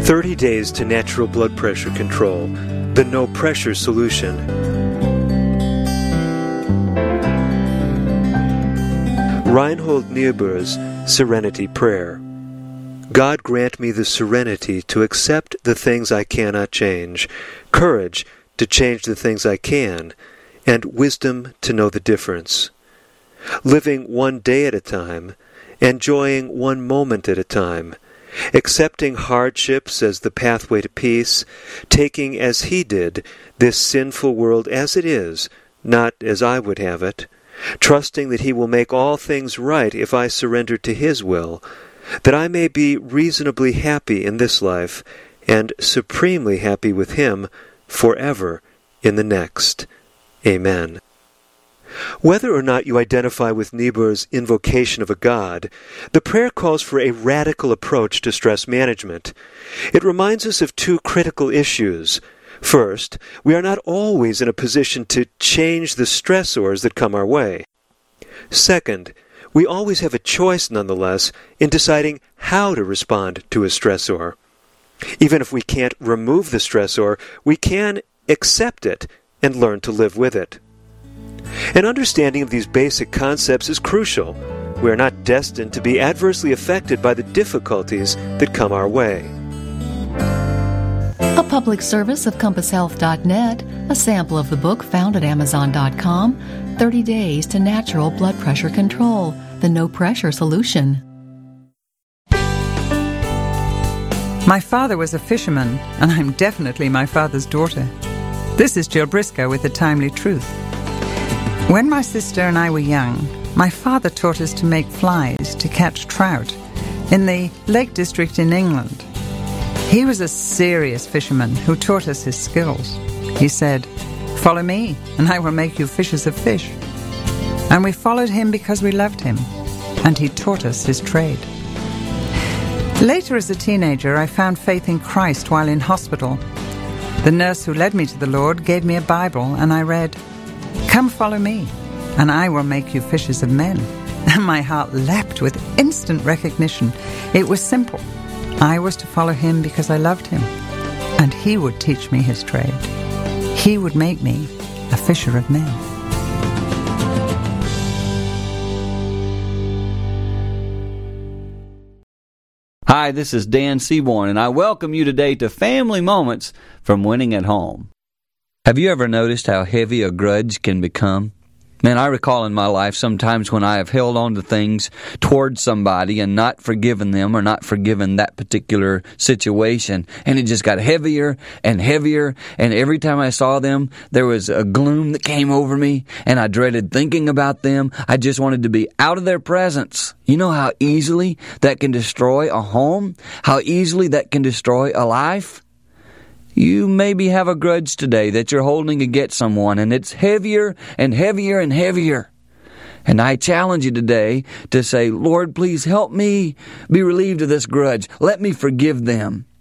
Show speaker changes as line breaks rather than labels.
30 Days to Natural Blood Pressure Control, the No Pressure Solution. Reinhold Niebuhr's Serenity Prayer. God grant me the serenity to accept the things I cannot change, courage to change the things I can, and wisdom to know the difference. Living one day at a time, enjoying one moment at a time, accepting hardships as the pathway to peace, taking as he did this sinful world as it is, not as I would have it, trusting that he will make all things right if I surrender to his will, that I may be reasonably happy in this life and supremely happy with him forever in the next. Amen. Whether or not you identify with Niebuhr's invocation of a god, the prayer calls for a radical approach to stress management. It reminds us of two critical issues. First, we are not always in a position to change the stressors that come our way. Second, we always have a choice nonetheless in deciding how to respond to a stressor. Even if we can't remove the stressor, we can accept it and learn to live with it. An understanding of these basic concepts is crucial. We are not destined to be adversely affected by the difficulties that come our way.
A public service of CompassHealth.net, a sample of the book found at Amazon.com, 30 Days to Natural Blood Pressure Control, the No Pressure Solution.
My father was a fisherman, and I'm definitely my father's daughter. This is Jill Briscoe with the Timely Truth. When my sister and I were young, my father taught us to make flies to catch trout in the Lake District in England. He was a serious fisherman who taught us his skills. He said, "Follow me, and I will make you fishers of fish." And we followed him because we loved him, and he taught us his trade. Later as a teenager, I found faith in Christ while in hospital. The nurse who led me to the Lord gave me a Bible, and I read, "Come follow me, and I will make you fishers of men." And my heart leapt with instant recognition. It was simple. I was to follow him because I loved him, and he would teach me his trade. He would make me a fisher of men.
Hi, this is Dan Seaborn, and I welcome you today to Family Moments from Winning at Home. Have you ever noticed how heavy a grudge can become? Man, I recall in my life sometimes when I have held on to things towards somebody and not forgiven them or not forgiven that particular situation, and it just got heavier and heavier, and every time I saw them, there was a gloom that came over me, and I dreaded thinking about them. I just wanted to be out of their presence. You know how easily that can destroy a home? How easily that can destroy a life? You maybe have a grudge today that you're holding against someone, and it's heavier and heavier and heavier. And I challenge you today to say, "Lord, please help me be relieved of this grudge. Let me forgive them."